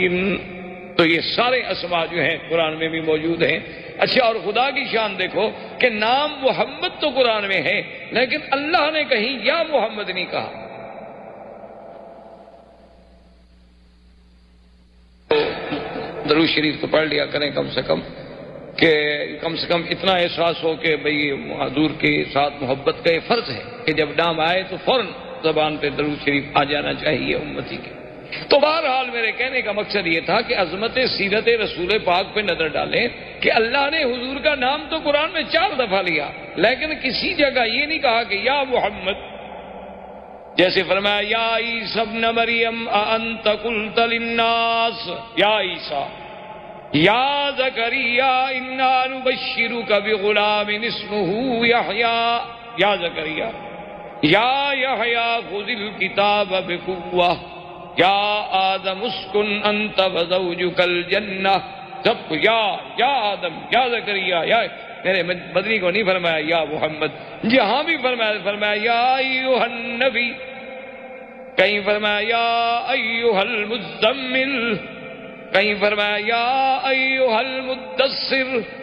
المبین. تو یہ سارے اسماء جو ہیں قرآن میں بھی موجود ہیں. اچھا، اور خدا کی شان دیکھو کہ نام محمد تو قرآن میں ہے، لیکن اللہ نے کہیں یا محمد نہیں کہا. درود شریف تو پڑھ لیا کریں کم سے کم اتنا احساس ہو کہ بھئی حضور کے ساتھ محبت کا یہ فرض ہے کہ جب نام آئے تو فوراً زبان پہ درود شریف آ جانا چاہیے امتی کے. تو بہرحال میرے کہنے کا مقصد یہ تھا کہ عظمت سیرت رسول پاک پہ نظر ڈالیں کہ اللہ نے حضور کا نام تو قرآن میں 4 دفعہ لیا، لیکن کسی جگہ یہ نہیں کہا کہ یا محمد. جیسے فرمایا یا عیسی ابن مریم اانت قلت للناس، یا عیسی، یا زکریا انا نبشرک بغلام اسمہ یحییٰ، یا زکریا، یا یحییٰ خذ الکتاب بقوہ، یا آدم اسکن انت وزوجک الجنہ. سب کو یا آدم، یا زکریا، یا میرے مدنی کو نہیں فرمایا یا محمد. جہاں بھی فرمایا یا ایھا النبی، کہیں فرمایا یا ایھا المزمل، کہیں فرمایا یا ایھا المدثر.